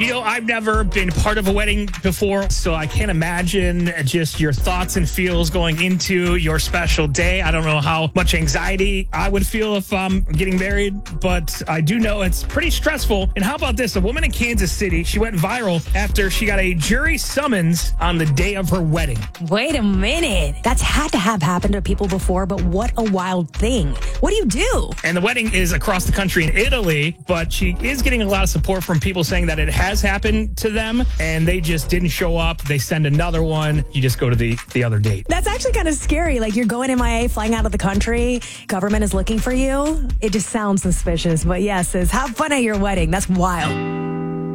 I've never been part of a wedding before, so I can't imagine just your thoughts and feels going into your special day. I don't know how much anxiety I would feel if I'm getting married, but I do know it's pretty stressful. And how about this? A woman in Kansas City, she went viral after she got a jury summons on the day of her wedding. Wait a minute. That's had to have happened to people before, but what a wild thing. What do you do? And the wedding is across the country in Italy, but she is getting a lot of support from people saying that it has happened to them and they just didn't show up. They send another one. You just go to the other date. That's actually kind of scary. Like you're going MIA, flying out of the country. Government is looking for you. It just sounds suspicious. But yes, have fun at your wedding. That's wild.